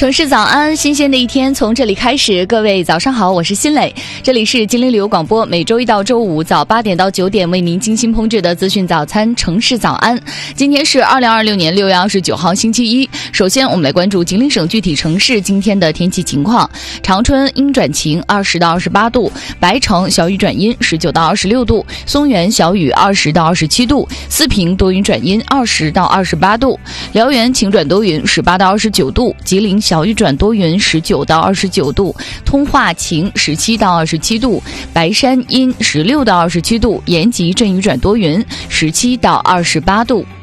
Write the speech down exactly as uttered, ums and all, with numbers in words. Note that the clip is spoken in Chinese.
城市早安，新鲜的一天从这里开始。各位早上好，我是新磊，这里是金陵旅游广播，每周一到周五早八点到九点为您精心烹制的资讯早餐城市早安。今天是二零二六年六月二十九号星期一。首先我们来关注吉林省具体城市今天的天气情况。长春阴转晴，二十到二十八度；白城小雨转阴，十九到二十六度；松原小雨，二十到二十七度；四平多云转阴，二十到二十八度；辽源晴转多云，十八到二十九度；吉林小雨转多云，十九到二十九度；通化晴，十七到二十七度；白山阴，十六到二十七度；延吉阵雨转多云，十七到二十八度。